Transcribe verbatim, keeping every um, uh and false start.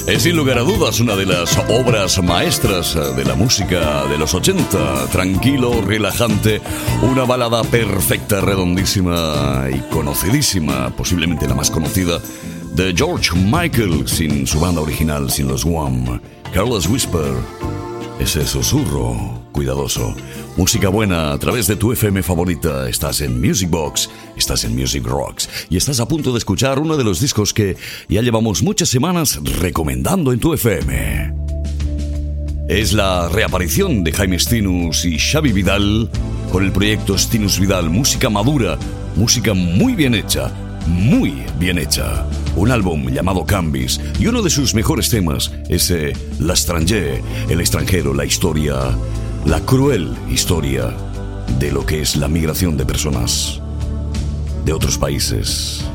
Es sin lugar a dudas una de las obras maestras de la música de los ochenta. Tranquilo, relajante, una balada perfecta, redondísima y conocidísima, posiblemente la más conocida, de George Michael, sin su banda original, sin los Wham. Careless Whisper, ese susurro cuidadoso. Música buena a través de tu F M favorita. Estás en Music Box, estás en Music Rocks y estás a punto de escuchar uno de los discos que ya llevamos muchas semanas recomendando en tu F M. Es la reaparición de Jaime Stinus y Xavi Vidal con el proyecto Stinus Vidal. Música madura, música muy bien hecha, muy bien hecha. Un álbum llamado Canvis y uno de sus mejores temas es eh, L'Etranger, el extranjero, la historia, la cruel historia de lo que es la migración de personas de otros países